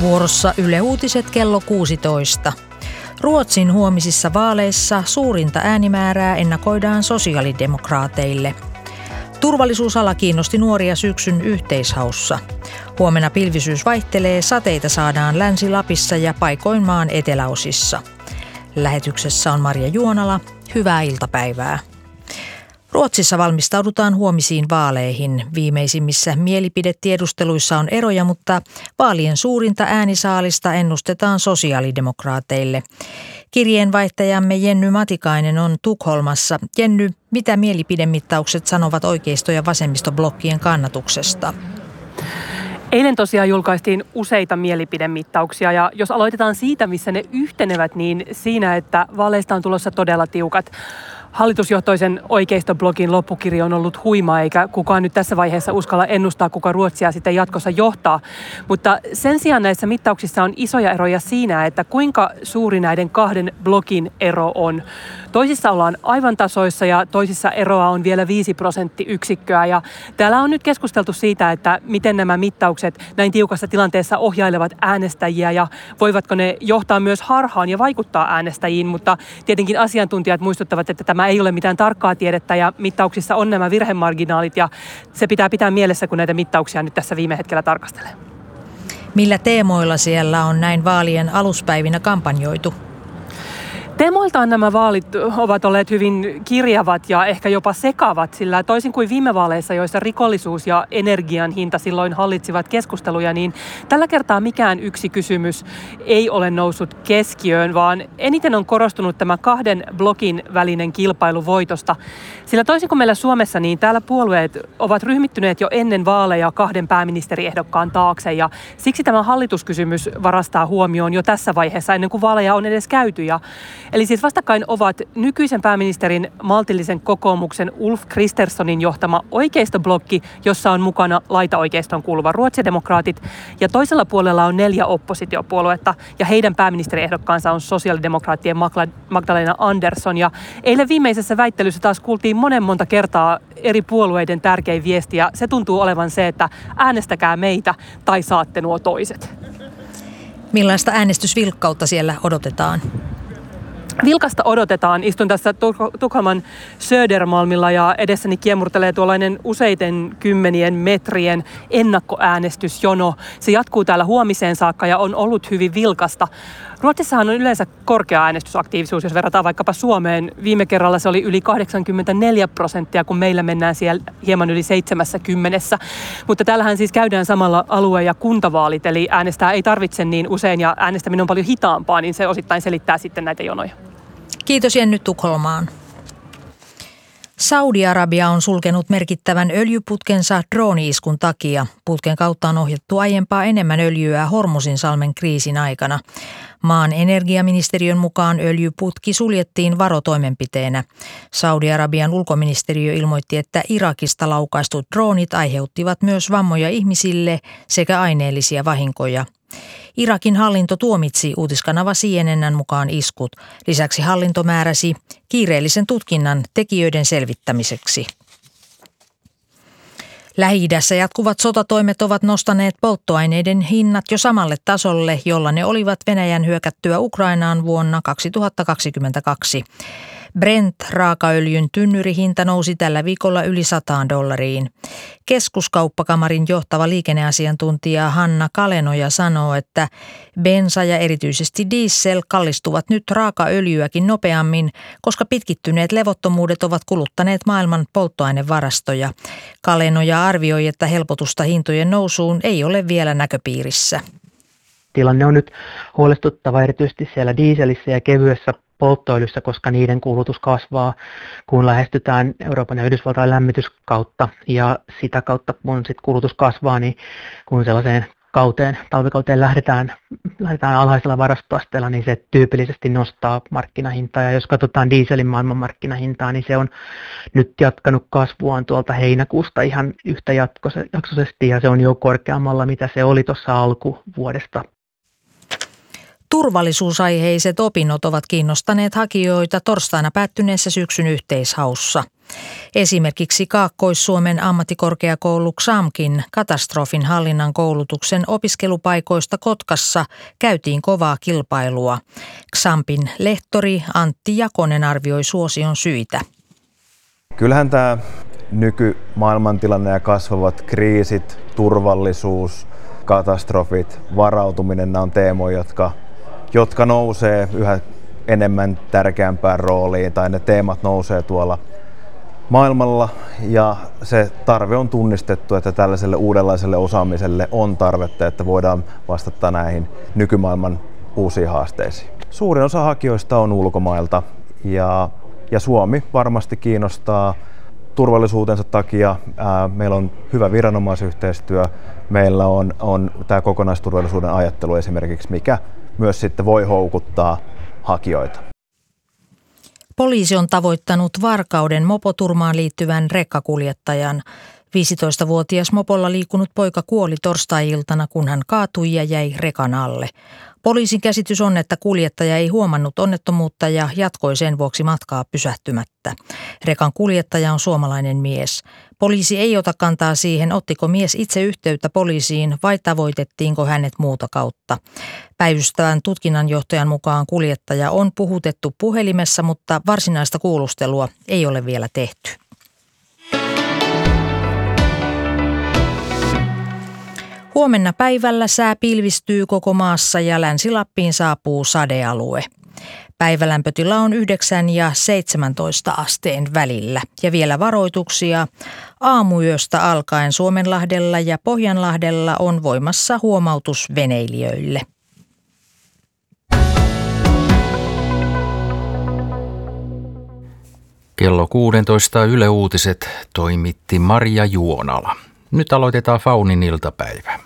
Vuorossa Yle Uutiset kello 16. Ruotsin huomisissa vaaleissa suurinta äänimäärää ennakoidaan sosiaalidemokraateille. Turvallisuusala kiinnosti nuoria syksyn yhteishaussa. Huomenna pilvisyys vaihtelee, sateita saadaan Länsi-Lapissa ja paikoin maan eteläosissa. Lähetyksessä on Marja Juonala. Hyvää iltapäivää. Ruotsissa valmistaudutaan huomisiin vaaleihin. Viimeisimmissä mielipidetiedusteluissa on eroja, mutta vaalien suurinta äänisaalista ennustetaan sosiaalidemokraateille. Kirjeenvaihtajamme Jenny Matikainen on Tukholmassa. Jenny, mitä mielipidemittaukset sanovat oikeisto- ja vasemmistoblokkien kannatuksesta? Eilen tosiaan julkaistiin useita mielipidemittauksia ja jos aloitetaan siitä, missä ne yhtenevät, niin siinä, että vaaleista on tulossa todella tiukat. Hallitusjohtoisen oikeistoblogin loppukirja on ollut huima, eikä kukaan nyt tässä vaiheessa uskalla ennustaa, kuka Ruotsia sitten jatkossa johtaa. Mutta sen sijaan näissä mittauksissa on isoja eroja siinä, että kuinka suuri näiden kahden blogin ero on. Toisissa ollaan aivan tasoissa ja toisissa eroa on vielä 5 prosenttiyksikköä. Ja täällä on nyt keskusteltu siitä, että miten nämä mittaukset näin tiukassa tilanteessa ohjailevat äänestäjiä ja voivatko ne johtaa myös harhaan ja vaikuttaa äänestäjiin. Mutta tietenkin asiantuntijat muistuttavat, että tämä ei ole mitään tarkkaa tiedettä ja mittauksissa on nämä virhemarginaalit ja se pitää pitää mielessä, kun näitä mittauksia nyt tässä viime hetkellä tarkastelee. Millä teemoilla siellä on näin vaalien aluspäivinä kampanjoitu? Teemoiltaan nämä vaalit ovat olleet hyvin kirjavat ja ehkä jopa sekavat, sillä toisin kuin viime vaaleissa, joissa rikollisuus ja energian hinta silloin hallitsivat keskusteluja, niin tällä kertaa mikään yksi kysymys ei ole noussut keskiöön, vaan eniten on korostunut tämä kahden blokin välinen kilpailu voitosta. Sillä toisin kuin meillä Suomessa, niin täällä puolueet ovat ryhmittyneet jo ennen vaaleja kahden pääministeriehdokkaan taakse ja siksi tämä hallituskysymys varastaa huomioon jo tässä vaiheessa ennen kuin vaaleja on edes käyty. Eli siis vastakkain ovat nykyisen pääministerin maltillisen kokoomuksen Ulf Kristerssonin johtama oikeistoblokki, jossa on mukana laitaoikeistoon kuuluva ruotsidemokraatit. Ja toisella puolella on 4 oppositiopuoluetta ja heidän pääministeriehdokkaansa on sosiaalidemokraattien Magdalena Andersson. Ja eilen viimeisessä väittelyssä taas kuultiin monta kertaa eri puolueiden tärkein viesti ja se tuntuu olevan se, että äänestäkää meitä tai saatte nuo toiset. Millaista äänestysvilkkautta siellä odotetaan? Vilkasta odotetaan. Istun tässä Tukholman Södermalmilla ja edessäni kiemurtelee tuollainen useiden kymmenien metrien ennakkoäänestysjono. Se jatkuu täällä huomiseen saakka ja on ollut hyvin vilkasta. Ruotsissahan on yleensä korkea äänestysaktiivisuus, jos verrataan vaikkapa Suomeen. Viime kerralla se oli yli 84%, kun meillä mennään siellä hieman yli 70%. Mutta täällähän siis käydään samalla alue- ja kuntavaalit, eli äänestää ei tarvitse niin usein ja äänestäminen on paljon hitaampaa, niin se osittain selittää sitten näitä jonoja. Kiitos Jenny Tukholmaan. Saudi-Arabia on sulkenut merkittävän öljyputkensa drooni-iskun takia. Putken kautta on ohjattu aiempaa enemmän öljyä Hormuzinsalmen kriisin aikana. Maan energiaministeriön mukaan öljyputki suljettiin varotoimenpiteenä. Saudi-Arabian ulkoministeriö ilmoitti, että Irakista laukaistut droonit aiheuttivat myös vammoja ihmisille sekä aineellisia vahinkoja. Irakin hallinto tuomitsi uutiskanava CNN:n mukaan iskut. Lisäksi hallinto määräsi kiireellisen tutkinnan tekijöiden selvittämiseksi. Lähi-idässä jatkuvat sotatoimet ovat nostaneet polttoaineiden hinnat jo samalle tasolle, jolla ne olivat Venäjän hyökättyä Ukrainaan vuonna 2022. Brent-raakaöljyn tynnyrihinta nousi tällä viikolla yli $100. Keskuskauppakamarin johtava liikenneasiantuntija Hanna Kalenoja sanoo, että bensa ja erityisesti diesel kallistuvat nyt raakaöljyäkin nopeammin, koska pitkittyneet levottomuudet ovat kuluttaneet maailman polttoainevarastoja. Kalenoja arvioi, että helpotusta hintojen nousuun ei ole vielä näköpiirissä. Tilanne on nyt huolestuttava erityisesti siellä dieselissä ja kevyessä polttoöljyssä, koska niiden kulutus kasvaa, kun lähestytään Euroopan ja Yhdysvaltain lämmityskautta ja sitä kautta kun sit kulutus kasvaa, niin kun sellaiseen talvikauteen lähdetään alhaisella varastoasteella, niin se tyypillisesti nostaa markkinahintaa. Ja jos katsotaan dieselin maailmanmarkkinahintaa, niin se on nyt jatkanut kasvuaan tuolta heinäkuusta ihan yhtä jaksoisesti ja se on jo korkeammalla, mitä se oli tuossa alkuvuodesta. Turvallisuusaiheiset opinnot ovat kiinnostaneet hakijoita torstaina päättyneessä syksyn yhteishaussa. Esimerkiksi Kaakkois-Suomen ammattikorkeakoulu XAMKin katastrofin hallinnan koulutuksen opiskelupaikoista Kotkassa käytiin kovaa kilpailua. XAMPin lehtori Antti Jakonen arvioi suosion syitä. Kyllähän tämä nykymaailmantilanne ja kasvavat kriisit, turvallisuus, katastrofit, varautuminen, nämä on teemoja, jotka nousee yhä enemmän tärkeämpään rooliin, tai ne teemat nousee tuolla maailmalla, ja se tarve on tunnistettu, että tällaiselle uudenlaiselle osaamiselle on tarvetta, että voidaan vastata näihin nykymaailman uusiin haasteisiin. Suurin osa hakijoista on ulkomailta, ja Suomi varmasti kiinnostaa turvallisuutensa takia. Meillä on hyvä viranomaisyhteistyö, meillä on tämä kokonaisturvallisuuden ajattelu esimerkiksi, mikä myös sitten voi houkuttaa hakijoita. Poliisi on tavoittanut Varkauden mopoturmaan liittyvän rekkakuljettajan. 15-vuotias mopolla liikkunut poika kuoli torstai-iltana, kun hän kaatui ja jäi rekan alle. Poliisin käsitys on, että kuljettaja ei huomannut onnettomuutta ja jatkoi sen vuoksi matkaa pysähtymättä. Rekan kuljettaja on suomalainen mies. Poliisi ei ota kantaa siihen, ottiko mies itse yhteyttä poliisiin vai tavoitettiinko hänet muuta kautta. Päivystävän tutkinnanjohtajan mukaan kuljettaja on puhutettu puhelimessa, mutta varsinaista kuulustelua ei ole vielä tehty. Huomenna päivällä sää pilvistyy koko maassa ja Länsi-Lappiin saapuu sadealue. Päivälämpötila on 9 ja 17 asteen välillä. Ja vielä varoituksia. Aamuyöstä alkaen Suomenlahdella ja Pohjanlahdella on voimassa huomautus veneilijöille. Kello 16 Yle Uutiset toimitti Maria Juonala. Nyt aloitetaan Faunin iltapäivä.